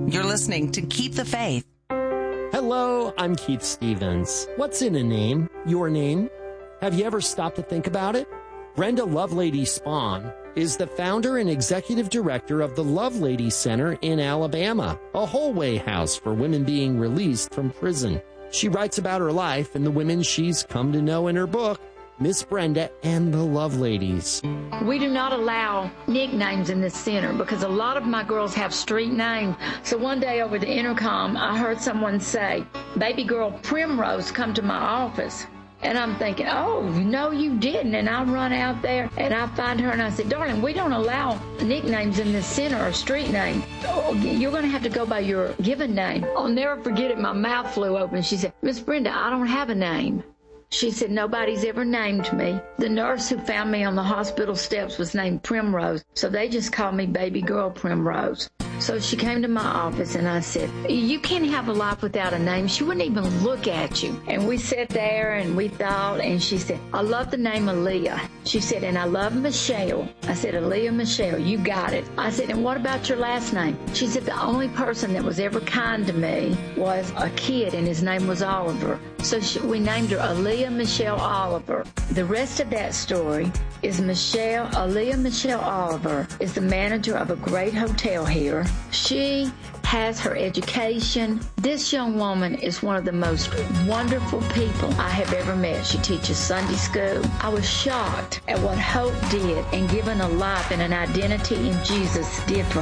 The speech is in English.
You're listening to Keep the Faith. Hello, I'm Keith Stevens. What's in a name? Your name? Have you ever stopped to think about it? Brenda Lovelady Spahn is the founder and executive director of the Lovelady Center in Alabama, a Holway house for women being released from prison. She writes about her life and the women she's come to know in her book, Miss Brenda and the Loveladies. We do not allow nicknames in this center because a lot of my girls have street names. So one day over the intercom, I heard someone say, "Baby girl Primrose, come to my office." And I'm thinking, oh, no, you didn't. And I run out there and I find her and I said, "Darling, we don't allow nicknames in this center or street name. Oh, you're going to have to go by your given name." I'll never forget it. My mouth flew open. She said, "Miss Brenda, I don't have a name." She said, "Nobody's ever named me. The nurse who found me on the hospital steps was named Primrose, so they just called me baby girl Primrose." So she came to my office and I said, "You can't have a life without a name." She wouldn't even look at you. And we sat there and we thought, and she said, "I love the name Aaliyah." She said, "And I love Michelle." I said, "Aaliyah Michelle, you got it." I said, "And what about your last name?" She said, "The only person that was ever kind to me was a kid, and his name was Oliver." So we named her Aaliyah Michelle Oliver. The rest of that story is Aaliyah Michelle Oliver is the manager of a great hotel here. She has her education. This young woman is one of the most wonderful people I have ever met. She teaches Sunday school. I was shocked at what Hope did and given a life and an identity in Jesus did for